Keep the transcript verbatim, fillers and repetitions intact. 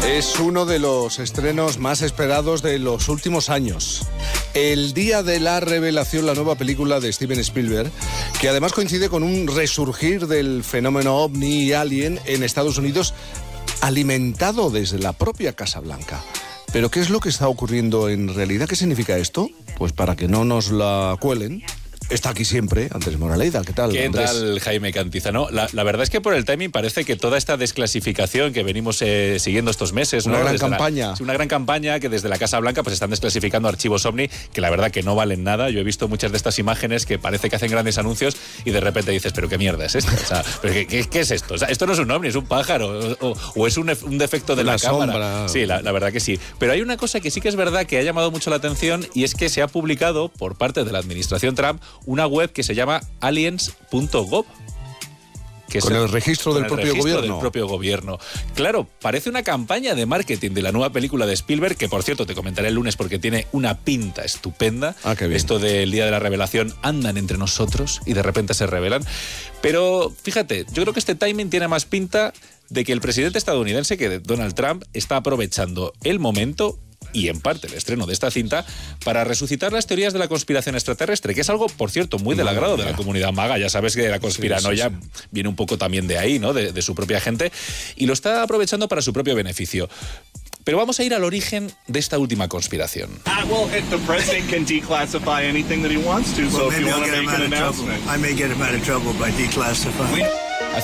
Es uno de los estrenos más esperados de los últimos años. El día de la revelación, la nueva película de Steven Spielberg, que además coincide con un resurgir del fenómeno ovni y alien en Estados Unidos, alimentado desde la propia Casa Blanca. ¿Pero qué es lo que está ocurriendo en realidad? ¿Qué significa esto? Pues para que no nos la cuelen, está aquí siempre Andrés Moraleida. ¿Qué tal, ¿Qué Andrés? tal, Jaime Cantizano? La, la verdad es que por el timing parece que toda esta desclasificación que venimos eh, siguiendo estos meses... Una ¿no? gran Desde campaña. La, es una gran campaña que desde la Casa Blanca pues están desclasificando archivos OVNI que la verdad que no valen nada. Yo he visto muchas de estas imágenes que parece que hacen grandes anuncios y de repente dices, ¿pero qué mierda es esto? O sea, ¿pero qué, qué, qué es esto? O sea, esto no es un OVNI, es un pájaro. O, o es un, un defecto de una la sombra. cámara. Sí, la, la verdad que sí. Pero hay una cosa que sí que es verdad que ha llamado mucho la atención y es que se ha publicado por parte de la administración Trump una web que se llama llama aliens punto gov. Que con es el registro del el propio registro gobierno. del propio gobierno. Claro, parece una campaña de marketing de la nueva película de Spielberg, que por cierto te comentaré el lunes porque tiene una pinta estupenda. Ah, qué bien. Esto del día de la revelación, andan entre nosotros y de repente se revelan. Pero fíjate, yo creo que este timing tiene más pinta de que el presidente estadounidense, que Donald Trump, está aprovechando el momento y en parte el estreno de esta cinta para resucitar las teorías de la conspiración extraterrestre, que es algo, por cierto, muy del agrado de la comunidad maga. Ya sabes que la conspiranoia sí, sí, sí. viene un poco también de ahí, ¿no? De, de su propia gente, y lo está aprovechando para su propio beneficio. Pero vamos a ir al origen de esta última conspiración. Uh, well, the president can declassify anything that he wants to, so if you want to make an announcement. I may get him out of trouble by declassifying.